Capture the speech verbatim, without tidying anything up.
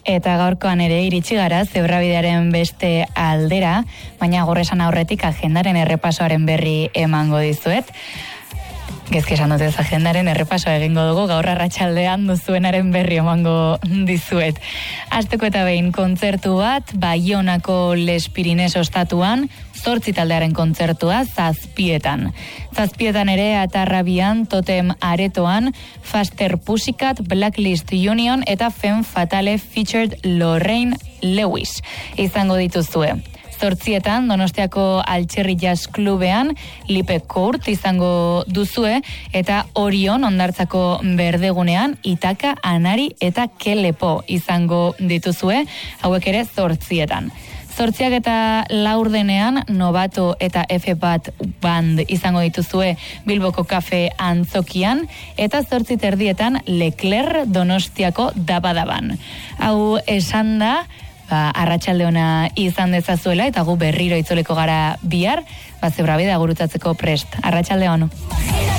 Eta gaurkoan ere iritsi gara Zebrabidearen beste aldera, baina gorresan aurretik agendaren errepasoaren berri emango dizuet. Gezke esan dut ez agendaren errepasoa egingo dugu, gaur arratsaldean duzuenaren berri emango dizuet. Asteko eta behin kontzertu bat, Baionako Les Pirines ostatuan, zortzi taldearen kontzertua zazpietan. Zazpietan ere Atarrabian, Totem Aretoan, Faster Pussycat, Blacklist Union eta Femme Fatale featured Lorraine Lewis izango dituzue. Zortzietan, Donostiako Altxerri Jazz Klubean, Lipe Court izango duzue, eta Orion Ondartzako Berdegunean, Itaka, Anari eta Kelepo izango dituzue, hauek ere zortzietan. Zortziak eta laurdenean, Novato eta F bat band izango dituzue Bilboko Kafe Antzokian, eta zortzi terdietan Leclerc Donostiako Dabadaban. Hau esan da, ba, arratsalde ona izan dezazuela eta gu berriro itzuleko gara bihar, ba Zebrabide agurutzatzeko prest. Arratsalde on.